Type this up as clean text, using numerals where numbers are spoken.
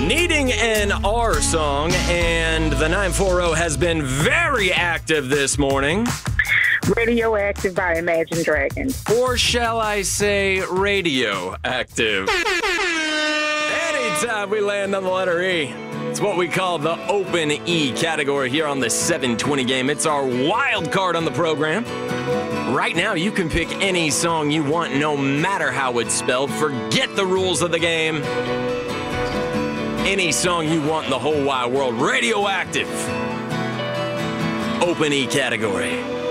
Needing an R song, and the 940 has been very active this morning. Radioactive by Imagine Dragons. Or shall I say radioactive? Anytime we land on the letter E, it's what we call the open E category here on the 720 game. It's our wild card on the program. Right now, you can pick any song you want, no matter how it's spelled. Forget the rules of the game. Any song you want in the whole wide world. Radioactive. Open E category.